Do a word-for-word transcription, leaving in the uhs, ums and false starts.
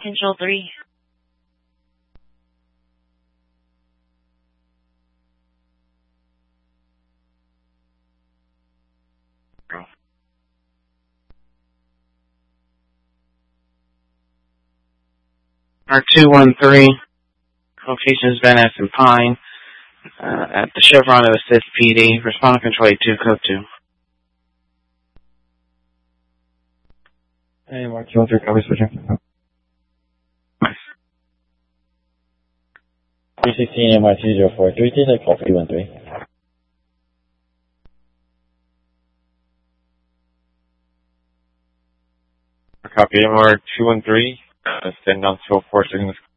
Control three. R two one three, location is Van Ness and Pine, uh, at the Chevron of Assist P D. Respond to Control eight two, code two. Hey, Mark two one three, copy switching. three sixteen M R two zero four three, take call three one three. Copy M R two one three, uh, stand down two oh four, signal